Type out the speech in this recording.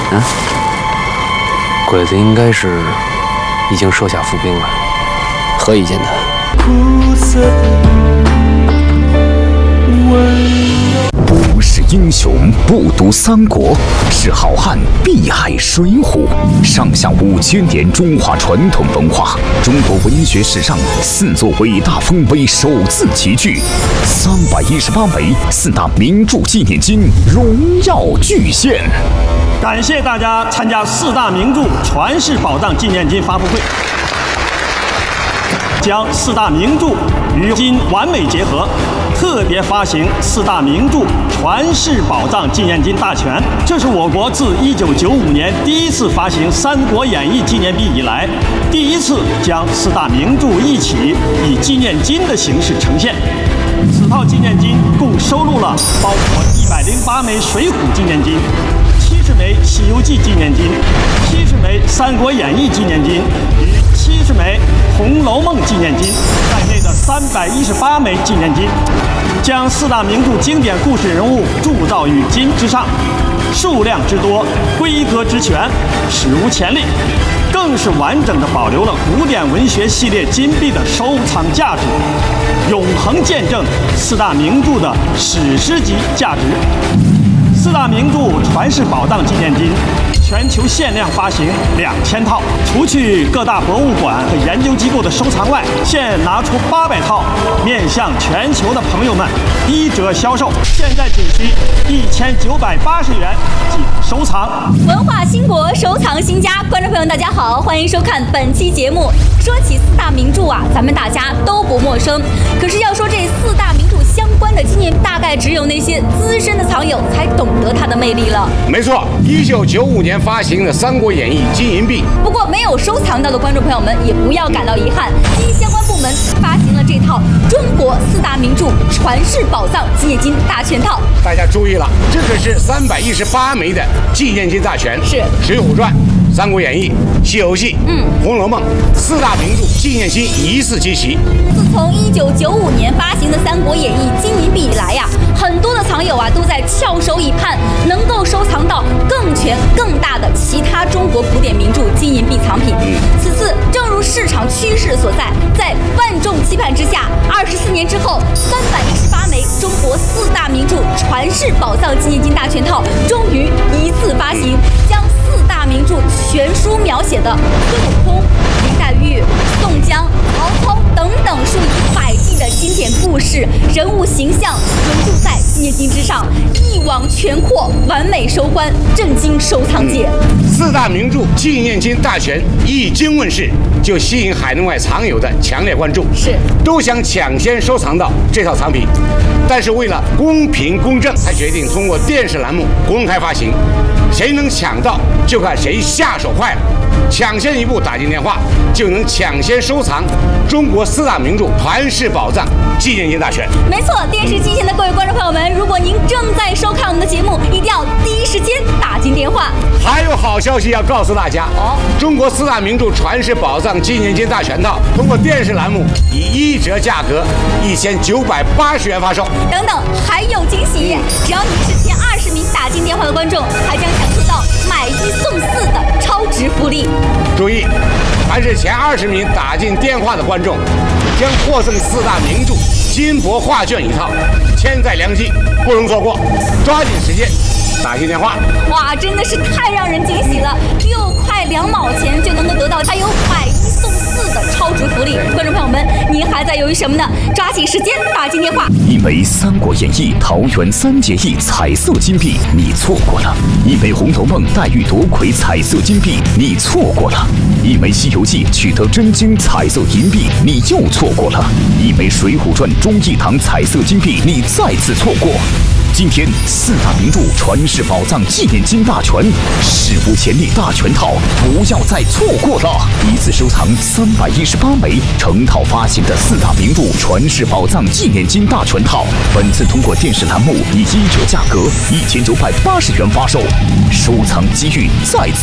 啊，鬼子应该是已经设下伏兵了。 何以见得？ 不是英雄不读三国，是好汉必爱水浒。上下5000年中华传统文化，中国文学史上4座伟大丰碑首次齐聚，318枚4大名著纪念金荣耀巨献。 感谢大家参加4大名著传世宝藏纪念金发布会，将4大名著与今完美结合，特别发行4大名著传世宝藏纪念金大全。这是我国自1995年第一次发行《三国演义》纪念币以来，第一次将4大名著一起以纪念金的形式呈现。此套纪念金共收录了包括108枚《水浒》纪念金、70枚《西游记》纪念金、70枚《三国演义》纪念金与70枚《红楼梦》纪念金在内的318枚纪念金，将4大名著经典故事人物铸造于金之上，数量之多，规格之全，史无前例，更是完整地保留了古典文学系列金币的收藏价值，永恒见证4大名著的史诗级价值。4大名著传世宝藏纪念金全球限量发行2000套，除去各大博物馆和研究机构的收藏外，现拿出800套，面向全球的朋友们1折销售，现在仅需1980元即收藏。 文化兴国，收藏新家，观众朋友大家好，欢迎收看本期节目。说起4大名著啊，咱们大家都不陌生，可是要说这4大名著相关的纪念，大概只有那些资深的藏友才懂得它的魅力了。 没错，1995年发行的《三国演义》金银币。 不过没有收藏到的观众朋友们也不要感到遗憾，经相关部门发行了这套中国4大名著传世宝藏纪念金大全套。 大家注意了，这可是318枚的纪念金大全， 是《 水浒传》、《三国演义》、《西游记》、《红楼梦》4大名著纪念金一次集齐。 自从1995年发行的《三国演义》金银币以来呀，很多的藏友啊都在翘首以盼，能够收藏到更全更大的其他中国古典名著金银币藏品。此次正如市场趋势所在，在万众期盼之下，24年之后，318枚中国4大名著传世宝藏纪念金大全套终于一次发行，将4大名著全书描写的孙悟空、林黛玉、宋江、曹操等等数以百计的经典故事、人物形象融入在纪念金之上，一网全扩，完美收官，震惊收藏界。 4大名著纪念金大全一经问世，就吸引海内外藏友的强烈关注，都想抢先收藏到这套藏品。但是为了公平公正，才决定通过电视栏目公开发行，谁能抢到就看谁下手快了。抢先一步打进电话，就能抢先收藏中国4大名著传世宝藏纪念金大全。 没错，电视机前的各位观众朋友们，如果您正在收看我们的节目，一定要第一时间打进电话。 还有好消息要告诉大家中国4大名著传世宝藏纪念金大全套通过电视栏目以1折价格1980元发售。 等等，还有惊喜！只要你是前20名打进电话的观众，还将享受到买1送4的超值福利。 注意，凡是前20名打进电话的观众，将获赠4大名著金箔画卷1套，千载良机，不容错过，抓紧时间打进电话。 哇，真的是太让人惊喜了！6块2毛钱就能够得到，还有买1送4的超值福利。观众朋友们，您还在犹豫什么呢？抓紧时间打进电话。 1枚《三国演义》桃园3结义彩色金币，你错过了；1枚《红楼梦》黛玉夺魁彩色金币，你错过了；1枚《西游记》取得真经彩色银币，你又错过了；1枚《水浒传》忠义堂彩色金币，你再次错过。今天4大名著传世宝藏纪念金大全，史无前例大全套，不要再错过了！一次收藏318枚成套发行的4大名著传世宝藏纪念金大全套，本次通过电视栏目以1折价格1980元发售，收藏机遇再次